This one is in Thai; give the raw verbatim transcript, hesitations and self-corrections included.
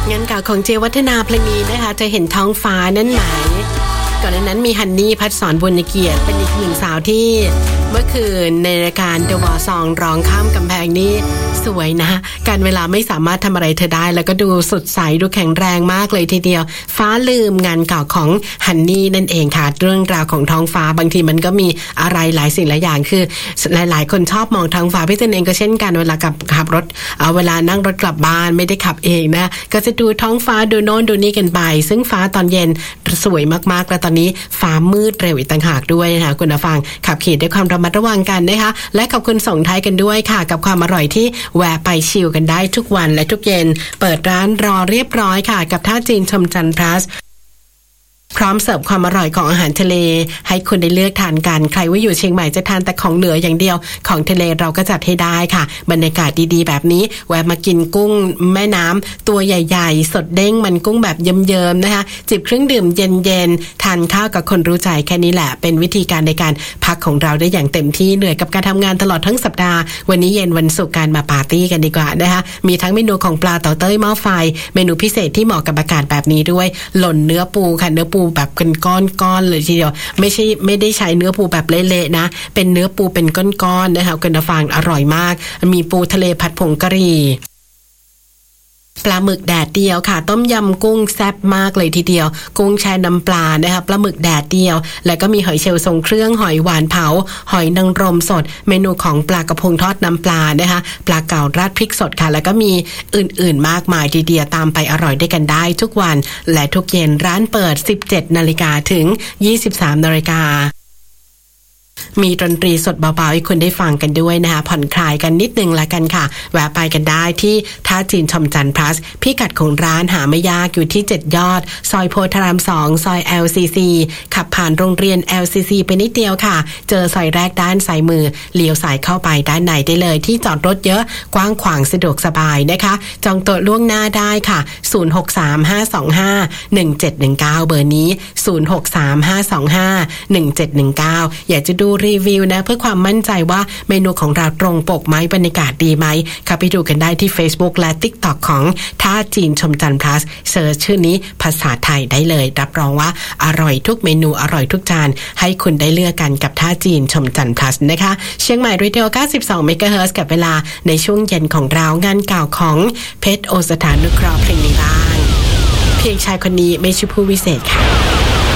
งานเก่าของเจวัฒนาเพลงนี้นะคะจะเห็นท้องฟ้านั่นไหมก่อนหน้านั้นมีฮันนี่พัฒสอนบุญเกียรติเป็นอีกหนึ่งสาวที่เมื่อคืนในรายการ The Wall Song ร้องข้ามกำแพงนี้สวยนะการเวลาไม่สามารถทำอะไรเธอได้แล้วก็ดูสดใสดูแข็งแรงมากเลยทีเดียวฟ้าลืมงานเก่าของฮันนี่นั่นเองค่ะเรื่องราวของท้องฟ้าบางทีมันก็มีอะไรหลายสิ่งหลายอย่างคือหลายๆคนชอบมองท้องฟ้าพี่เต้นเองก็เช่นกันเวลากับขับรถเอาเวลานั่งรถกลับบ้านไม่ได้ขับเองนะก็จะดูท้องฟ้าดูโน่นดูนี่กันไปซึ่งฟ้าตอนเย็นสวยมากๆและตอนนี้ฟ้ามืดเร็วอีกต่างหากด้วยนะคะคุณผู้ฟังขับขี่ด้วยความระมัดระวังกันนะคะและขอบคุณส่งท้ายกันด้วยค่ะกับความอร่อยที่แวะไปชิลกันได้ทุกวันและทุกเย็นเปิดร้านรอเรียบร้อยค่ะกับท่าจีนชมจันทร์พลัสพร้อมเสิร์ฟความอร่อยของอาหารทะเลให้คุณได้เลือกทานกันใครว่าอยู่เชียงใหม่จะทานแต่ของเหนืออย่างเดียวของทะเลเราก็จัดให้ได้ค่ะบรรยากาศดีๆแบบนี้แวะมากินกุ้งแม่น้ำตัวใหญ่ๆสดเด้งมันกุ้งแบบเยิ้มๆนะคะจิบเครื่องดื่มเย็นๆทานข้าวกับคนรู้ใจแค่นี้แหละเป็นวิธีการในการพักของเราได้อย่างเต็มที่เหนื่อยกับการทำงานตลอดทั้งสัปดาห์วันนี้เย็นวันศุกร์การมาปาร์ตี้กันดีกว่านะคะมีทั้งเมนูของปลาเต่าเต้ยหม้อไฟเมนูพิเศษที่เหมาะกับอากาศแบบนี้ด้วยหล่นเนื้อปูค่ะเนื้อปูแบบเป็นก้อนๆเลยทีเดียวไม่ใช่ไม่ได้ใช้เนื้อปูแบบเละๆนะเป็นเนื้อปูเป็นก้อนๆนะคะคุณผู้ฟังอร่อยมากมีปูทะเลผัดผงกะหรี่ปลาหมึกแดดเดียวค่ะต้มยำกุ้งแซ่บมากเลยทีเดียวกุ้งแช่น้ำปลานะคะปลาหมึกแดดเดียวแล้วก็มีหอยเชลล์ทรงเครื่องหอยหวานเผาหอยนางรมสดเมนูของปลากระพงทอดน้ำปลานะคะปลาเก๋าราดพริกสดค่ะแล้วก็มีอื่นๆมากมายทีเดียวตามไปอร่อยได้กันได้ทุกวันและทุกเย็นร้านเปิด สิบเจ็ดนาฬิกา ถึง ยี่สิบสามนาฬิกามีดนตรีสดเบาๆให้คุณได้ฟังกันด้วยนะคะผ่อนคลายกันนิดนึงละกันค่ะแวะไปกันได้ที่ท่าจีนชมจันทร์พลัสพิกัดของร้านหาไม่ยากอยู่ที่เจ็ดยอดซอยโพธารามสองซอย แอล ซี ซี ขับผ่านโรงเรียน แอล ซี ซี ไปนิดเดียวค่ะเจอซอยแรกด้านซ้ายมือเลี้ยวซ้ายเข้าไปด้านในได้เลยที่จอดรถเยอะกว้างขวางสะดวกสบายนะคะจองโต๊ะล่วงหน้าได้ค่ะศูนย์ หก สาม ห้า สอง ห้า หนึ่ง เจ็ด หนึ่ง เก้าเบอร์นี้ศูนย์ หก สาม ห้า สอง ห้า หนึ่ง เจ็ด หนึ่ง เก้าอยากจะดูรีวิวนะเพื่อความมั่นใจว่าเมนูของเราตรงปกไหมบรรยากาศดีไหมเข้าไปดูกันได้ที่ Facebook และ TikTok ของท่าจีนชมจันทร์พลัสเสิร์ชชื่อนี้ภาษาไทยได้เลยรับรองว่าอร่อยทุกเมนูอร่อยทุกจานให้คุณได้เลือกกันกับท่าจีนชมจันทร์พลัสนะคะเชียงใหม่เรดิโอ เก้าสิบสอง เมกะเฮิรตซ์ กับเวลาในช่วงเย็นของเรางานเก่าของเพชรโอสถานุเคราะห์เพลงนี้บ้างเพียงชายคนนี้ไม่ใช่ผู้วิเศษค่ะ